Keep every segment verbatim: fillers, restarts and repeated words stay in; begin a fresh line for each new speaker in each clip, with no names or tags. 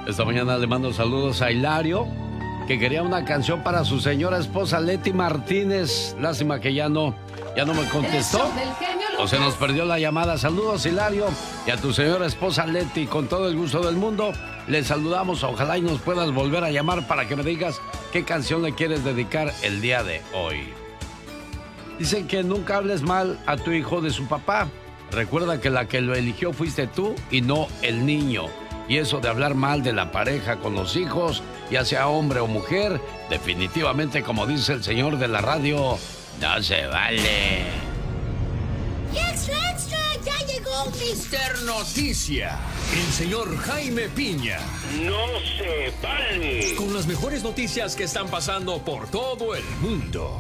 Esta mañana le mando saludos a Hilario, que quería una canción para su señora esposa Leti Martínez. Lástima que ya no, ya no me contestó. O se nos perdió la llamada. Saludos, Hilario, y a tu señora esposa Leti. Con todo el gusto del mundo, le saludamos. Ojalá y nos puedas volver a llamar para que me digas qué canción le quieres dedicar el día de hoy. Dicen que nunca hables mal a tu hijo de su papá. Recuerda que la que lo eligió fuiste tú y no el niño. Y eso de hablar mal de la pareja con los hijos, ya sea hombre o mujer, definitivamente, como dice el señor de la radio, no se vale.
¡Y extra, extra! ¡Ya llegó mister Noticia! El señor Jaime Piña.
¡No se vale!
Con las mejores noticias que están pasando por todo el mundo.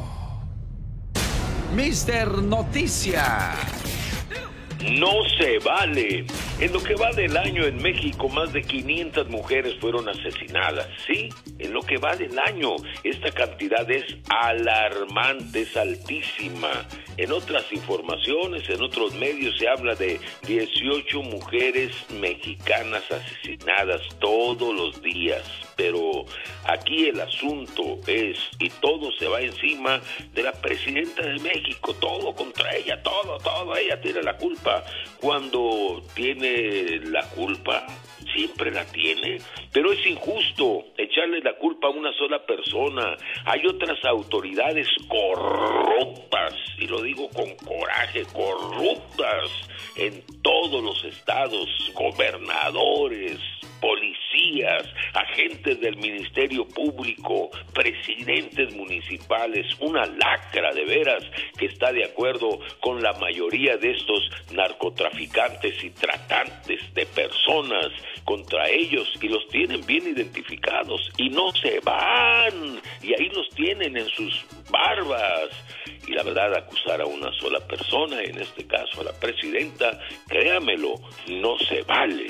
mister Noticia.
No se vale. En lo que va del año en México, más de quinientas mujeres fueron asesinadas. Sí, en lo que va del año, esta cantidad es alarmante, es altísima. En otras informaciones, en otros medios se habla de dieciocho mujeres mexicanas asesinadas todos los días. Pero aquí el asunto es, y todo se va encima de la presidenta de México, todo contra ella, todo, todo, ella tiene la culpa. Cuando tiene la culpa, siempre la tiene, pero es injusto echarle la culpa a una sola persona. Hay otras autoridades corruptas, y lo digo con coraje, corruptas en todos los estados, gobernadores, policías, agentes del Ministerio Público, presidentes municipales, una lacra de veras que está de acuerdo con la mayoría de estos narcotraficantes y tratantes de personas contra ellos, y los tienen bien identificados y no se van, y ahí los tienen en sus barbas. Y la verdad, acusar a una sola persona, en este caso a la presidenta, créamelo, no se vale.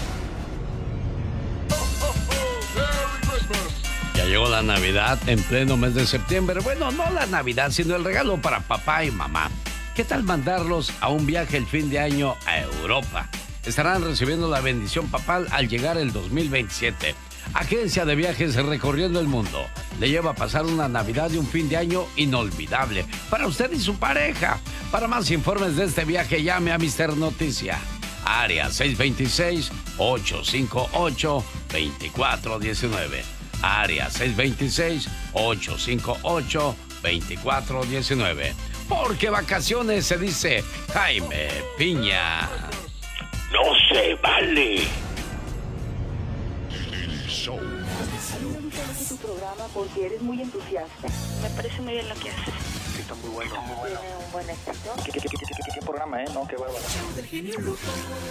Ya llegó la Navidad en pleno mes de septiembre. Bueno, no la Navidad, sino el regalo para papá y mamá. ¿Qué tal mandarlos a un viaje el fin de año a Europa? Estarán recibiendo la bendición papal al llegar el dos mil veintisiete. Agencia de Viajes Recorriendo el Mundo le lleva a pasar una Navidad y un fin de año inolvidable para usted y su pareja. Para más informes de este viaje, llame a mister Noticia. Área seis dos seis, ocho cinco ocho, dos cuatro uno nueve. Área seis dos seis, ocho cinco ocho, dos cuatro uno nueve. Porque vacaciones se dice Jaime Piña.
¡No se vale!
Tu programa porque eres muy entusiasta.
Me parece muy bien lo que haces.
Sí, está muy bueno. Tiene un buen éxito.
¿Qué, qué, qué, qué, qué, qué programa, eh? No, qué bárbaro.